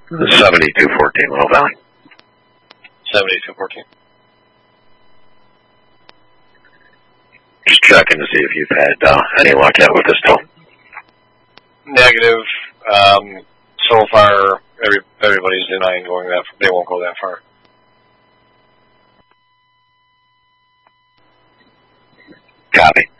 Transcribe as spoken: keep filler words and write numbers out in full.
seventy-two fourteen, Little Valley. seventy-two fourteen. Just checking to see if you've had uh, any luck yet with this tool. Negative. Um, so far, every, everybody's denying going that. They won't go that far. Copy.